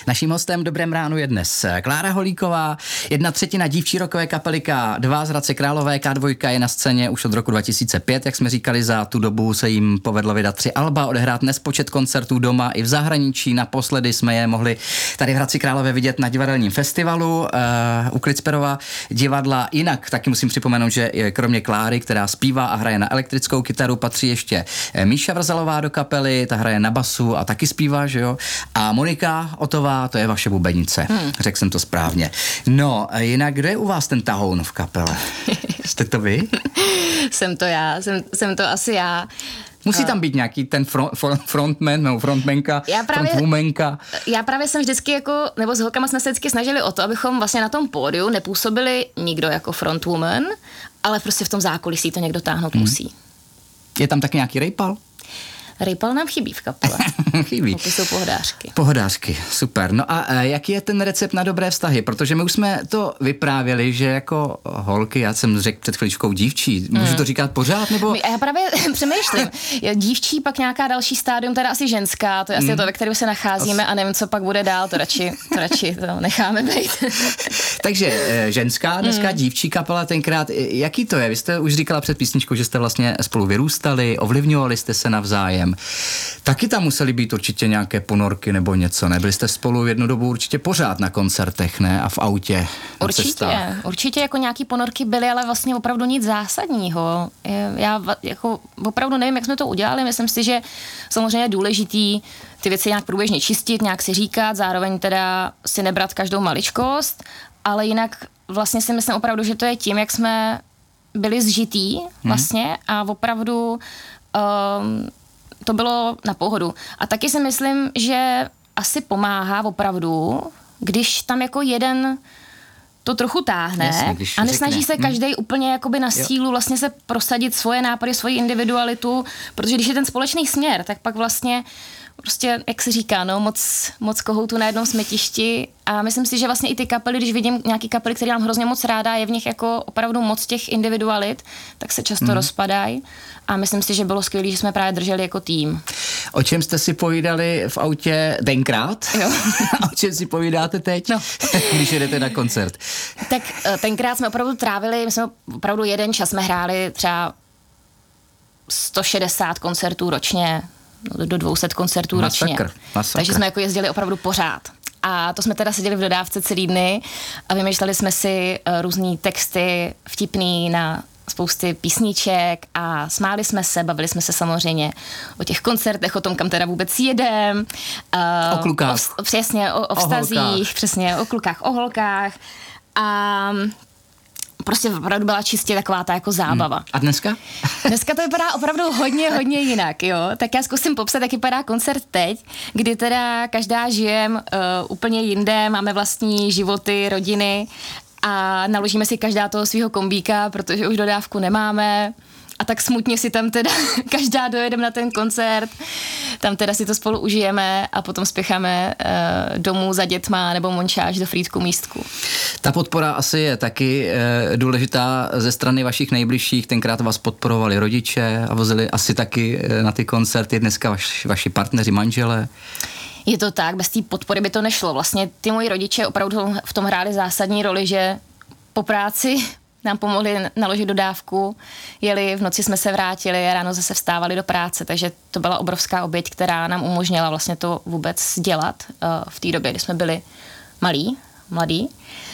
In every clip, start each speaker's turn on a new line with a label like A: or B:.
A: Naším hostem Dobrém ránu je dnes Klára Holíková, 1/3 dívčí rockové kapely K2 z Hradce Králové. K2 je na scéně už od roku 2005, jak jsme říkali, za tu dobu se jim povedlo vydat 3 alba, odehrát nespočet koncertů doma i v zahraničí. Naposledy jsme je mohli tady v Hradci Králové vidět na divadelním festivalu u Klicperova divadla. Jinak taky musím připomenout, že kromě Kláry, která zpívá a hraje na elektrickou kytaru, patří ještě Míša Vrzalová do kapely, ta hraje na basu a taky zpívá, že jo? A Monika Otová, to je vaše bubenice. Řekl jsem to správně. No, jinak kdo je u vás ten tahoun v kapele? Jste to vy?
B: Jsem to já, jsem to asi já.
A: Musí tam být nějaký ten frontman, nebo frontmanka, frontwomanka.
B: Já právě jsem vždycky jako, nebo s holkama jsme se vždycky snažili o to, abychom vlastně na tom pódiu nepůsobili nikdo jako frontwoman, ale prostě v tom zákulisí to někdo táhnout musí.
A: Je tam taky nějaký rejpal?
B: Rejpal nám chybí v kapele.
A: Chybí.
B: To jsou pohodářky.
A: Pohodářky, super. No a jaký je ten recept na dobré vztahy? Protože my už jsme to vyprávěli, že jako holky, já jsem řekl před chvíličkou dívčí, můžu to říkat pořád, nebo?
B: Já právě přemýšlím. Dívčí, pak nějaká další stádium, teda asi ženská, to je asi to, ve kterém se nacházíme a nevím, co pak bude dál, to radši to necháme být.
A: Takže ženská, dneska dívčí kapela tenkrát, jaký to je? Vy jste už říkala před písničkou, že jste vlastně spolu vyrůstali, ovlivňovali jste se navzájem. Taky tam museli být určitě nějaké ponorky nebo něco, ne? Byli jste spolu jednu dobu určitě pořád na koncertech, ne? A v autě.
B: Určitě jako nějaký ponorky byly, ale vlastně opravdu nic zásadního. Já jako opravdu nevím, jak jsme to udělali. Myslím si, že samozřejmě je důležitý ty věci nějak průběžně čistit, nějak si říkat, zároveň teda si nebrat každou maličkost, ale jinak vlastně si myslím opravdu, že to je tím, jak jsme byli zžitý vlastně a opravdu to bylo na pohodu. A taky si myslím, že asi pomáhá opravdu, když tam jako jeden to trochu táhne. Jasně, a nesnaží se každej úplně jakoby na sílu vlastně se prosadit svoje nápady, svoji individualitu, protože když je ten společný směr, tak pak vlastně prostě, jak se říká, no, moc kohoutů na jednom smetišti a myslím si, že vlastně i ty kapely, když vidím nějaký kapely, které mám hrozně moc ráda, je v nich jako opravdu moc těch individualit, tak se často rozpadají a myslím si, že bylo skvělé, že jsme právě drželi jako tým.
A: O čem jste si povídali v autě tenkrát?
B: Jo.
A: A o čem si povídáte teď, když jedete na koncert?
B: Tak tenkrát jsme opravdu trávili, my jsme opravdu jeden čas jsme hráli třeba 160 koncertů ročně, do 200 koncertů ročně. Takže jsme jako jezdili opravdu pořád. A to jsme teda seděli v dodávce celý dny a vymýšleli jsme si různý texty vtipný na spousty písniček a smáli jsme se, bavili jsme se samozřejmě o těch koncertech, o tom, kam teda vůbec jedem.
A: O klukách.
B: Přesně, o vztazích, přesně, o klukách, o holkách. A prostě opravdu byla čistě taková ta jako zábava.
A: A dneska?
B: Dneska to vypadá opravdu hodně jinak, jo. Tak já zkusím popsat, jak vypadá koncert teď, kdy teda každá žijem úplně jinde, máme vlastní životy, rodiny a naložíme si každá toho svýho kombíka, protože už dodávku nemáme. A tak smutně si tam teda každá dojedeme na ten koncert, tam teda si to spolu užijeme a potom spěcháme domů za dětma nebo mončáž do Frýdku místku.
A: Ta podpora asi je taky důležitá ze strany vašich nejbližších. Tenkrát vás podporovali rodiče a vozili asi taky na ty koncerty. Dneska vaši partneři, manželé.
B: Je to tak, bez té podpory by to nešlo. Vlastně ty moji rodiče opravdu v tom hráli zásadní roli, že po práci nám pomohli naložit dodávku, jeli, v noci jsme se vrátili a ráno zase vstávali do práce, takže to byla obrovská oběť, která nám umožnila vlastně to vůbec dělat v té době, kdy jsme byli mladí.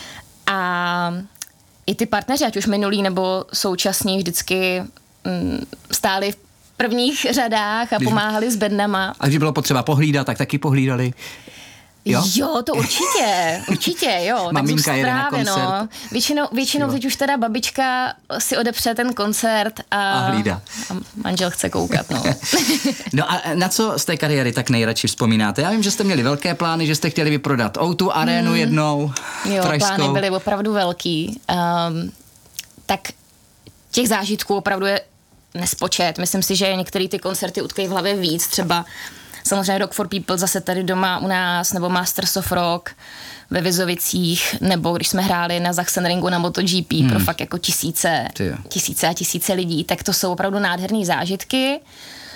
B: A i ty partneři, ať už minulí nebo současní, vždycky stáli v prvních řadách a pomáhali s bednama.
A: A když bylo potřeba pohlídat, tak taky pohlídali.
B: Jo, to určitě, jo.
A: Maminka jede na koncert.
B: No. Většinou teď už teda babička si odepře ten koncert a
A: hlídá.
B: A manžel chce koukat, no.
A: No a na co z té kariéry tak nejradši vzpomínáte? Já vím, že jste měli velké plány, že jste chtěli vyprodat O2 arénu jednou,
B: jo,
A: pražskou.
B: Plány byly opravdu velký. Tak těch zážitků opravdu je nespočet. Myslím si, že některé ty koncerty utkají v hlavě víc, třeba samozřejmě Rock for People zase tady doma u nás, nebo Masters of Rock ve Vizovicích, nebo když jsme hráli na Sachsenringu na MotoGP pro fakt jako tisíce a tisíce lidí, tak to jsou opravdu nádherný zážitky.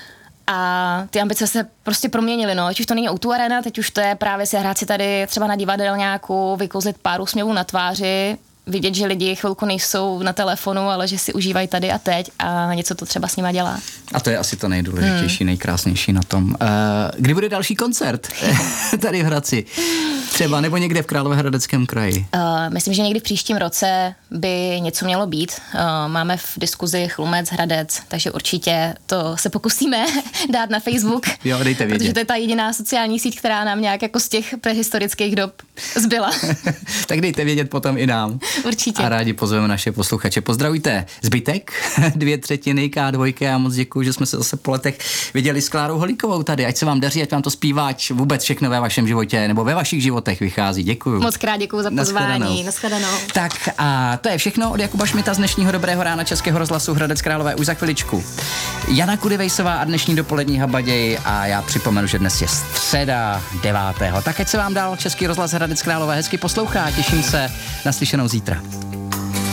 B: A ty ambice se prostě proměnily, no. Ať už to není O2 Arena, teď už to je právě si hrát si tady třeba na divadelňáku, vykouzlit pár úsměvů na tváři, vidět, že lidi chvilku nejsou na telefonu, ale že si užívají tady a teď a něco to třeba s nima dělá.
A: A to je asi to nejdůležitější, nejkrásnější na tom. Kdy bude další koncert tady v Hradci? Třeba nebo někde v Královéhradeckém kraji?
B: Myslím, že někdy v příštím roce by něco mělo být. Máme v diskuzi Chlumec, Hradec, takže určitě to se pokusíme dát na Facebook.
A: Jo, dejte vědět.
B: Protože to je ta jediná sociální síť, která nám nějak jako z těch prehistorických dob zbyla.
A: Tak dejte vědět potom i nám.
B: Určitě.
A: A rádi pozveme naše posluchače. Pozdravujte zbytek, 2/3 K2 a moc děkuji, že jsme se zase po letech viděli s Klárou Holíkovou tady. Ať se vám daří, ať vám to zpíváč vůbec všechno ve vašem životě nebo ve vašich životech vychází. Děkuji.
B: Moc krát děkuji za pozvání. Nashledanou.
A: Tak a to je všechno od Jakuba Šmita z dnešního Dobrého rána Českého rozhlasu Hradec Králové už za chviličku. Jana Kudivejsová a dnešní dopolední Habaděj a já připomenu, že dnes je středa 9. Tak ať se vám dál Český rozhlas Hradec Králové hezky poslouchá. Těším se na slyšenou zítra.